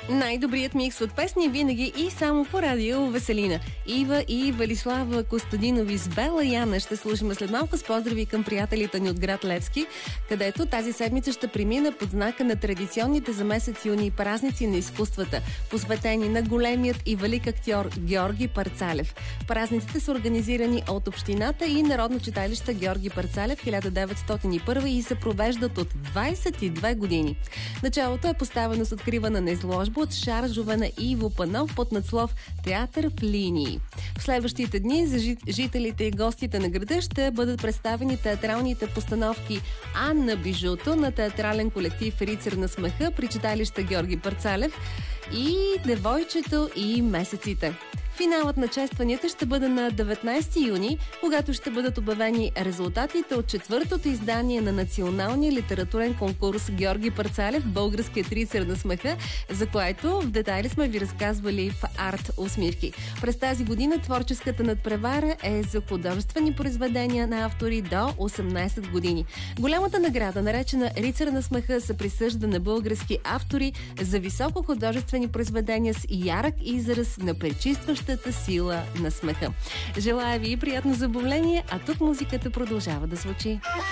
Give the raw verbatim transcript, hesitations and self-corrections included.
Най-добрият микс от песни винаги и само по радио Веселина. Ива и Велислава Костадинови с Бела Яна ще слушаме след малко с поздрави към приятелите ни от град Левски, където тази седмица ще премина под знака на традиционните за месец юни празници на изкуствата, посветени на големият и велик актьор Георги Парцалев. Празниците са организирани от общината и Народно читалище Георги Парцалев хиляда деветстотин и първа и се провеждат от двадесет и две години. Началото е поставено с откриване на изложба от шаржове на Иво Панов под надслов «Театър в линии». В следващите дни за жителите и гостите на града ще бъдат представени театралните постановки Анна Бижуто на театрален колектив Рицар на смеха при читалище Георги Парцалев и Девойчето и месеците. Финалът на честванията ще бъде на деветнадесети юни, когато ще бъдат обявени резултатите от четвъртото издание на националния литературен конкурс Георги Парцалев, българският рицар на смеха, за което в детайли сме ви разказвали в Арт Усмивки. През тази година творческата надпревара е за художествени произведения на автори до осемнадесет години. Голямата награда, наречена Рицар на смеха, се присъжда на български автори за високо художествени произведения с ярък израз на пречистващ сила на смеха. Желая ви приятно забавление, а тук музиката продължава да звучи.